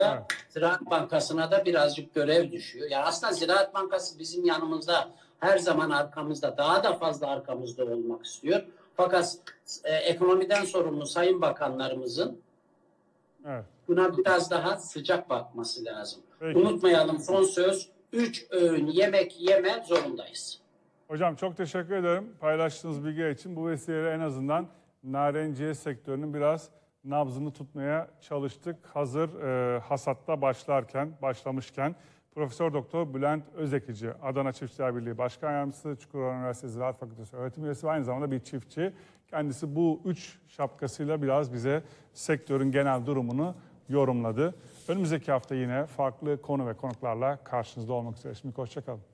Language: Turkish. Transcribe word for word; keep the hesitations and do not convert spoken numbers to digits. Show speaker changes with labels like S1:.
S1: Evet.
S2: Ziraat Bankası'na da birazcık görev düşüyor. Yani aslında Ziraat Bankası bizim yanımızda, her zaman arkamızda, daha da fazla arkamızda olmak istiyor. Fakat e, ekonomiden sorumlu sayın bakanlarımızın
S1: Evet.
S2: buna biraz daha sıcak bakması lazım.
S1: Peki.
S2: Unutmayalım, son söz, üç öğün yemek yeme zorundayız.
S1: Hocam çok teşekkür ederim paylaştığınız bilgiler için. Bu vesileyle en azından narenciye sektörünün biraz nabzını tutmaya çalıştık. Hazır e, hasatta başlarken, başlamışken Profesör Doktor Bülent Özekici, Adana Çiftçiler Birliği Başkan Yardımcısı, Çukurova Üniversitesi Ziraat Fakültesi öğretim üyesi ve aynı zamanda bir çiftçi. Kendisi bu üç şapkasıyla biraz bize sektörün genel durumunu yorumladı. Önümüzdeki hafta yine farklı konu ve konuklarla karşınızda olmak üzere. Şimdi hoşça kalın.